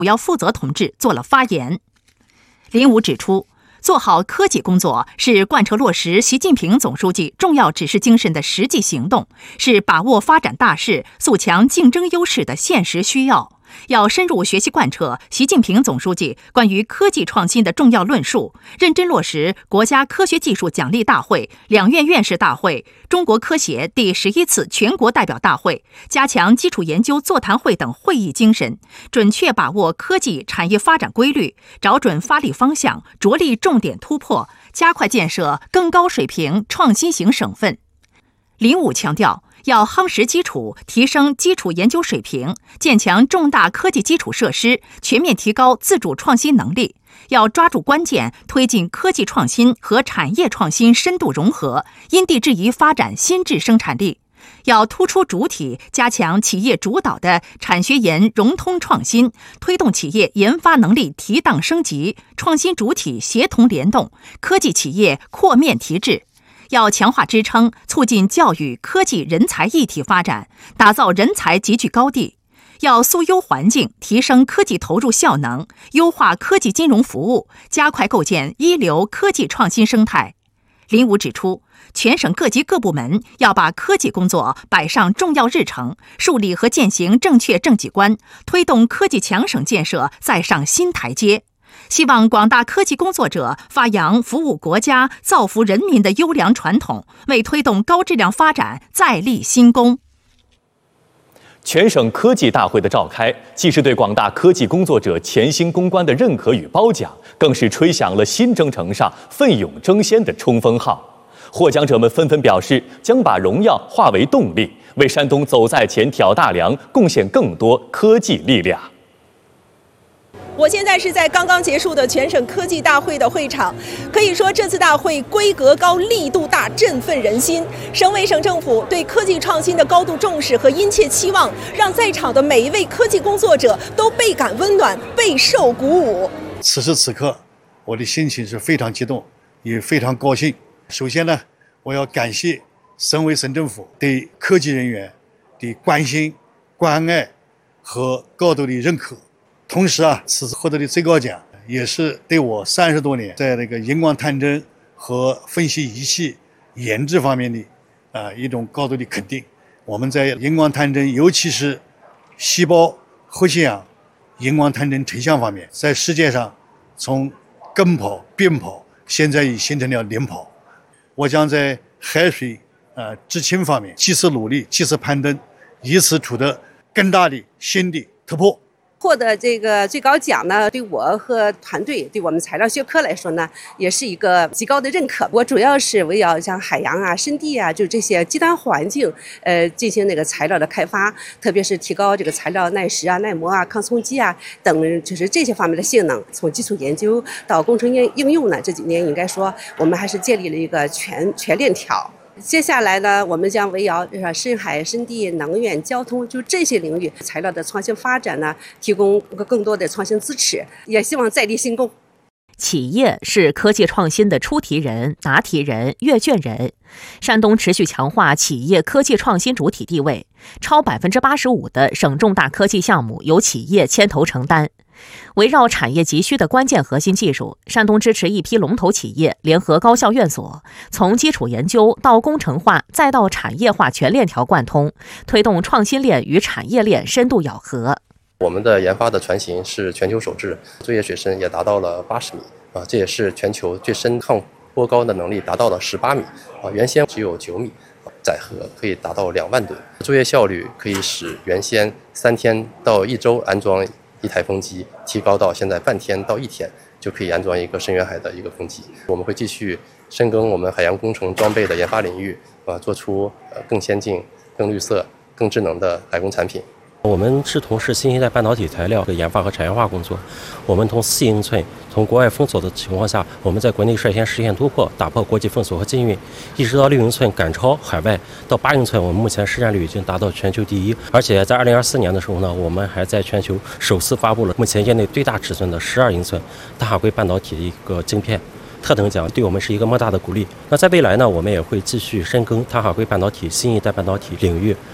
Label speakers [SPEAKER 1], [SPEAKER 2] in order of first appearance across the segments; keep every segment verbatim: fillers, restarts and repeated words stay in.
[SPEAKER 1] 主要负责同志做了发言。林武指出，做好科技工作是贯彻落实习近平总书记重要指示精神的实际行动，是把握发展大势、塑强竞争优势的现实需要。要深入学习贯彻习近平总书记关于科技创新的重要论述，认真落实国家科学技术奖励大会、两院院士大会、中国科协第十一次全国代表大会、加强基础研究座谈会等会议精神，准确把握科技产业发展规律，找准发力方向，着力重点突破，加快建设更高水平创新型省份。林武强调，要夯实基础，提升基础研究水平，建强重大科技基础设施，全面提高自主创新能力。要抓住关键，推进科技创新和产业创新深度融合，因地制宜发展新质生产力。要突出主体，加强企业主导的产学研融通创新，推动企业研发能力提档升级，创新主体协同联动，科技企业扩面提质。要强化支撑，促进教育、科技、人才一体发展，打造人才集聚高地。要塑优环境，提升科技投入效能，优化科技金融服务，加快构建一流科技创新生态。林武指出，全省各级各部门要把科技工作摆上重要日程，树立和践行正确政绩观，推动科技强省建设再上新台阶。希望广大科技工作者发扬服务国家、造福人民的优良传统，为推动高质量发展再立新功。
[SPEAKER 2] 全省科技大会的召开，既是对广大科技工作者潜心攻关的认可与褒奖，更是吹响了新征程上奋勇争先的冲锋号。获奖者们纷纷表示，将把荣耀化为动力，为山东走在前挑大梁贡献更多科技力量。
[SPEAKER 3] 我现在是在刚刚结束的全省科技大会的会场，可以说这次大会规格高、力度大，振奋人心。省委省政府对科技创新的高度重视和殷切期望，让在场的每一位科技工作者都倍感温暖，备受鼓舞。
[SPEAKER 4] 此时此刻，我的心情是非常激动，也非常高兴。首先呢，我要感谢省委省政府对科技人员的关心、关爱和高度的认可。同时啊，此次获得的最高奖也是对我三十多年在那个荧光探针和分析仪器研制方面的啊、呃、一种高度的肯定。我们在荧光探针，尤其是细胞活性氧荧光探针成像方面，在世界上从跟跑、并跑，现在已形成了领跑。我将在海水啊、呃、知青方面继续努力，继续攀登，以此取得更大的新的突破。
[SPEAKER 5] 获得这个最高奖呢，对我和团队，对我们材料学科来说呢，也是一个极高的认可。我主要是围绕像海洋啊、深地啊，就这些极端环境，呃，进行那个材料的开发，特别是提高这个材料耐蚀啊、耐磨啊、抗冲击啊等，就是这些方面的性能。从基础研究到工程应应用呢，这几年应该说我们还是建立了一个全全链条。接下来呢，我们将围绕深海、深地、能源、交通，就这些领域材料的创新发展呢，提供更多的创新支持，也希望再立新功。
[SPEAKER 6] 企业是科技创新的出题人、答题人、阅卷人。山东持续强化企业科技创新主体地位，超百分之八十五的省重大科技项目由企业牵头承担。围绕产业急需的关键核心技术，山东支持一批龙头企业联合高校院所，从基础研究到工程化再到产业化全链条贯通，推动创新链与产业链深度咬合。
[SPEAKER 7] 我们的研发的船型是全球首制，作业水深也达到了八十米啊，这也是全球最深抗波高的能力达到了十八米啊，原先只有九米，载荷可以达到两万吨，作业效率可以使原先三天到一周安装一台风机，提高到现在半天到一天就可以安装一个深远海的一个风机。我们会继续深耕我们海洋工程装备的研发领域，啊，做出呃更先进、更绿色、更智能的海工产品。
[SPEAKER 8] 我们是从事新一代半导体材料的研发和产业化工作。我们从四英寸从国外封锁的情况下，我们在国内率先实现突破，打破国际封锁和禁运，一直到六英寸赶超海外，到八英寸，我们目前市占率已经达到全球第一。而且在二零二四年的时候呢，我们还在全球首次发布了目前业内最大尺寸的十二英寸大海硅半导体的一个晶片。特等奖对我们是一个莫大的鼓励。那在未来呢，我们也会继续深耕碳化硅半导体、新一代半导体领域。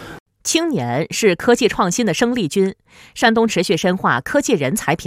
[SPEAKER 6] 青年是科技创新的生力军，山东持续深化科技人才平